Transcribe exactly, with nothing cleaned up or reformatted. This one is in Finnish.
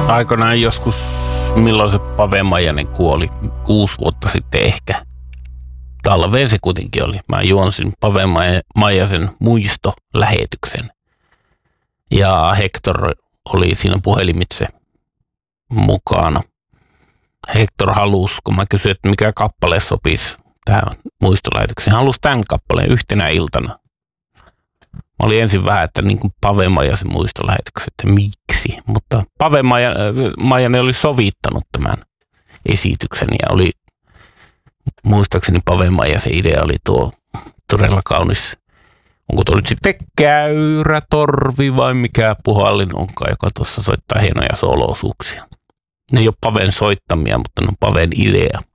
Aikanaan joskus, milloin se Pave Maijanen kuoli, kuusi vuotta sitten ehkä. Talveen se kuitenkin oli. Mä juonsin Pave Maijasen muistolähetyksen. Ja Hector oli siinä puhelimitse mukana. Hector halusi, kun mä kysyin, että mikä kappale sopisi tähän muistolähetykseen. Hän halusi tämän kappaleen yhtenä iltana. Mä olin ensin vähän, että niin kuin Pave Maijasen muistolähetykset, että miksi. Mutta Pave Maijanen oli sovittanut tämän esityksen ja oli, muistaakseni Pave Maijasen idea oli tuo todella kaunis. Onko tuo nyt sitten käyrä, torvi vai mikä puhallin onkaan, joka tuossa soittaa hienoja soolo-osuuksia. Ne ei ole Paven soittamia, mutta ne on Paven idea.